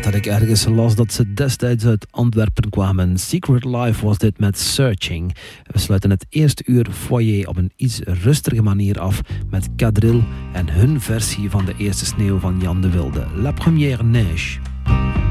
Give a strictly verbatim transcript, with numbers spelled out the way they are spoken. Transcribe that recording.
dacht dat ik ergens las dat ze destijds uit Antwerpen kwamen. Secret Life was dit met Searching. We sluiten het eerste uur foyer op een iets rustige manier af met Kadril en hun versie van de eerste sneeuw van Jan de Wilde. La Première Neige.